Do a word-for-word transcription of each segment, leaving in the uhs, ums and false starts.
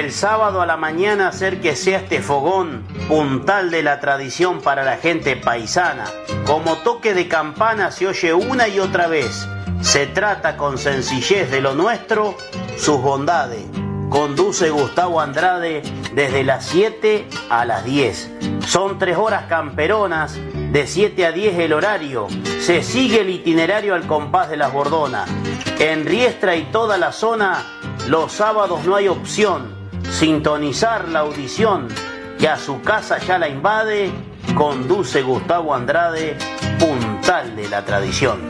el sábado a la mañana hacer que sea este fogón puntal de la tradición para la gente paisana. Como toque de campana se oye una y otra vez. Se trata con sencillez de lo nuestro, sus bondades. Conduce Gustavo Andrade desde las siete a las diez. Son tres horas camperonas, de siete a diez el horario. Se sigue el itinerario al compás de las bordonas. En Riestra y toda la zona, los sábados no hay opción. Sintonizar la audición, que a su casa ya la invade. Conduce Gustavo Andrade, puntal de la tradición.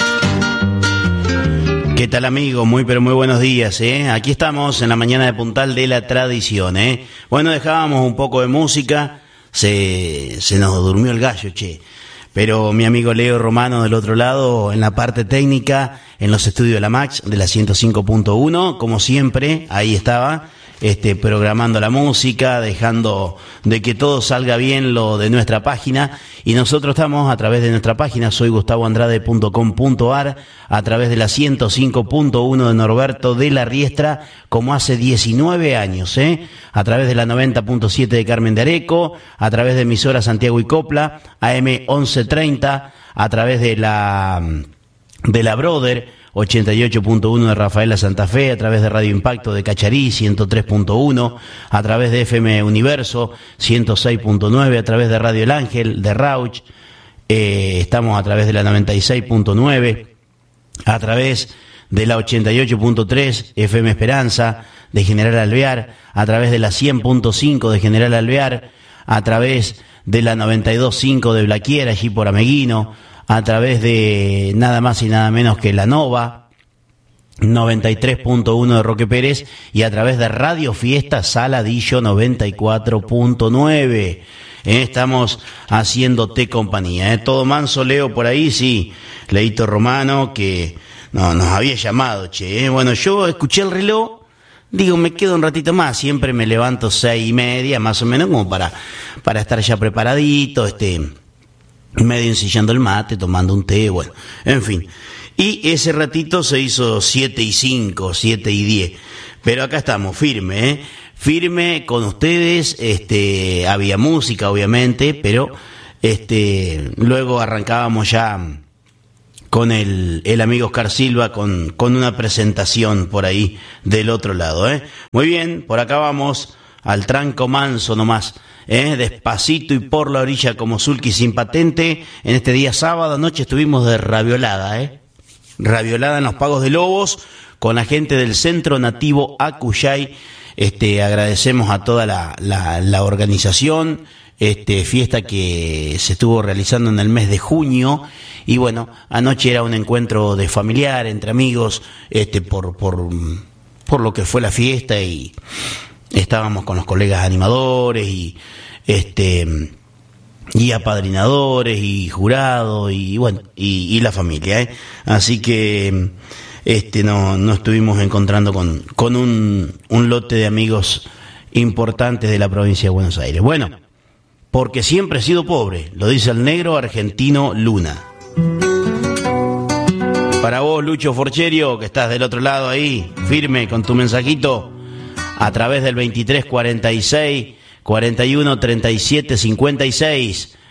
¿Qué tal, amigo? Muy pero muy buenos días, ¿eh? Aquí estamos en la mañana de Puntal de la Tradición, ¿eh? Bueno, dejábamos un poco de música, se, se nos durmió el gallo, che. Pero mi amigo Leo Romano del otro lado, en la parte técnica, en los estudios de la Max, de la ciento cinco punto uno, como siempre, ahí estaba, este, programando la música, dejando de que todo salga bien lo de nuestra página. Y nosotros estamos a través de nuestra página, soy gustavo andrade punto com punto ar, a través de la ciento cinco punto uno de Norberto de la Riestra, como hace diecinueve años, ¿eh? A través de la noventa punto siete de Carmen de Areco, a través de emisora Santiago y Copla, A M once treinta, a través de la, de la Brother, ochenta y ocho punto uno de Rafaela Santa Fe, a través de Radio Impacto de Cacharí, ciento tres punto uno, a través de F M Universo, ciento seis punto nueve, a través de Radio El Ángel, de Rauch, eh, estamos a través de la noventa y seis punto nueve, a través de la ochenta y ocho punto tres, F M Esperanza, de General Alvear, a través de la cien punto cinco de General Alvear, a través de la noventa y dos punto cinco de Blaquiera, allí por Ameguino, a través de nada más y nada menos que La Nova, noventa y tres punto uno de Roque Pérez, y a través de Radio Fiesta Saladillo noventa y cuatro punto nueve. Eh, estamos haciéndote compañía. Eh. Todo manso, Leo, por ahí, sí. Leito Romano, que no, nos había llamado, che. Eh. Bueno, yo escuché el reloj, digo, me quedo un ratito más, siempre me levanto seis y media, más o menos, como para, para estar ya preparadito, este... medio ensillando el mate, tomando un té, bueno, en fin. Y ese ratito se hizo siete y cinco, siete y diez. Pero acá estamos, firme, ¿eh? Firme con ustedes, este, había música, obviamente, pero este, luego arrancábamos ya con el, el amigo Oscar Silva, con, con una presentación por ahí del otro lado, ¿eh? Muy bien, por acá vamos al tranco manso nomás. ¿Eh? Despacito y por la orilla como Zulki sin patente. En este día sábado anoche estuvimos de raviolada, ¿eh? Raviolada en los Pagos de Lobos con la gente del Centro Nativo Acuyay. Este, agradecemos a toda la, la, la organización, este, fiesta que se estuvo realizando en el mes de junio. Y bueno, anoche era un encuentro de familiar, entre amigos, este, por, por, por lo que fue la fiesta, y estábamos con los colegas animadores y este y apadrinadores y jurados y bueno y, y la familia, ¿eh? Así que este no, no estuvimos encontrando con, con un, un lote de amigos importantes de la provincia de Buenos Aires. Bueno, porque siempre he sido pobre, lo dice el negro argentino Luna. Para vos, Lucho Forcherio, que estás del otro lado ahí, firme con tu mensajito, a través del veintitrés cuarenta y seis, cuarenta y uno, treinta y siete, cincuenta y seis.